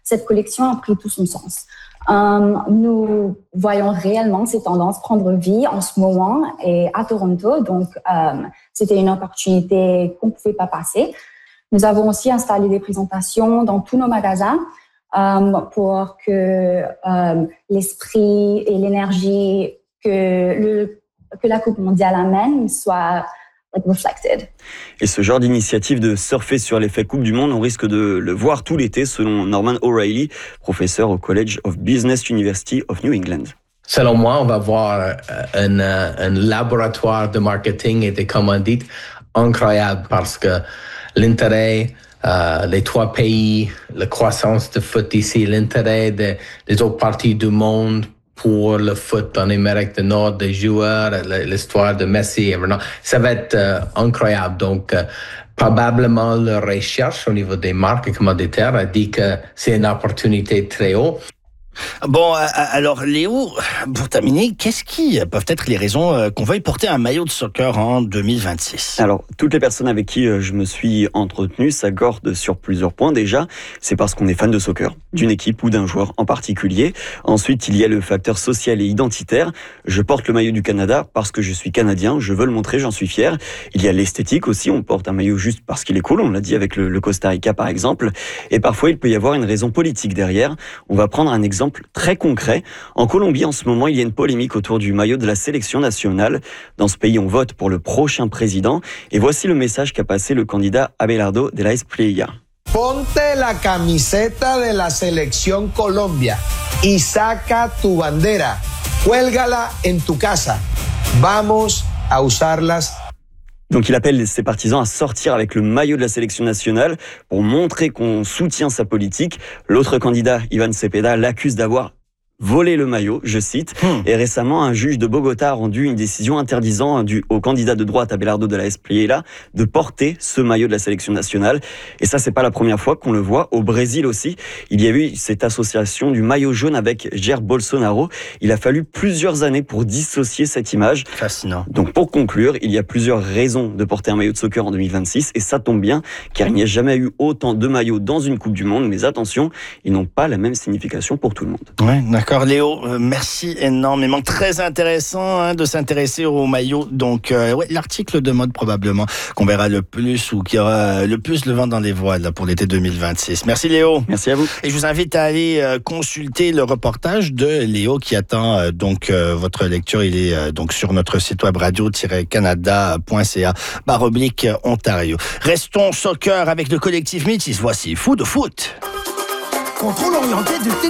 cette collection a pris tout son sens. Nous voyons réellement ces tendances prendre vie en ce moment et à Toronto. Donc, c'était une opportunité qu'on ne pouvait pas passer. Nous avons aussi installé des présentations dans tous nos magasins pour que l'esprit et l'énergie que la Coupe mondiale amène soit reflected. Et ce genre d'initiative de surfer sur l'effet Coupe du Monde, on risque de le voir tout l'été, selon Norman O'Reilly, professeur au College of Business University of New England. Selon moi, on va voir un laboratoire de marketing et de commandites incroyable parce que l'intérêt, les 3 pays, la croissance de foot ici, l'intérêt des autres parties du monde pour le foot en Amérique du Nord, des joueurs, l'histoire de Messi et Ronaldo, ça va être incroyable. Donc, probablement la recherche au niveau des marques commanditaires a dit que c'est une opportunité très haute. Bon, alors Léo, pour terminer, qu'est-ce qui peuvent être les raisons qu'on veuille porter un maillot de soccer en 2026 ? Alors, toutes les personnes avec qui je me suis entretenu s'accordent sur plusieurs points. Déjà, c'est parce qu'on est fan de soccer, d'une équipe ou d'un joueur en particulier. Ensuite, il y a le facteur social et identitaire. Je porte le maillot du Canada parce que je suis canadien, je veux le montrer, j'en suis fier. Il y a l'esthétique aussi, on porte un maillot juste parce qu'il est cool, on l'a dit avec le Costa Rica par exemple. Et parfois, il peut y avoir une raison politique derrière. On va prendre un exemple très concret. En Colombie, en ce moment, il y a une polémique autour du maillot de la sélection nationale. Dans ce pays, on vote pour le prochain président. Et voici le message qu'a passé le candidat Abelardo de la Espriella. Ponte la camiseta de la selección Colombia y saca tu bandera. Cuélgala en tu casa. Vamos a usarlas. Donc il appelle ses partisans à sortir avec le maillot de la sélection nationale pour montrer qu'on soutient sa politique. L'autre candidat, Iván Cepeda, l'accuse d'avoir volé le maillot, je cite. Et récemment, un juge de Bogota a rendu une décision interdisant au candidat de droite Abelardo de la Espriella de porter ce maillot de la sélection nationale. Et ça, c'est pas la première fois qu'on le voit. Au Brésil aussi, il y a eu cette association du maillot jaune avec Jair Bolsonaro. Il a fallu plusieurs années pour dissocier cette image. Fascinant. Donc pour conclure, il y a plusieurs raisons de porter un maillot de soccer en 2026 et ça tombe bien car il n'y a jamais eu autant de maillots dans une Coupe du Monde. Mais attention, ils n'ont pas la même signification pour tout le monde. Ouais, d'accord. Léo, merci énormément. Très intéressant de s'intéresser au maillot. Donc, l'article de mode probablement qu'on verra le plus ou qui aura le plus le vent dans les voiles là, pour l'été 2026. Merci Léo. Merci à vous. Et je vous invite à aller consulter le reportage de Léo qui attend votre lecture. Il est donc sur notre site web radio-canada.ca/Ontario. Restons soccer avec le collectif Métis. Voici Fou de foot. Contrôle orienté de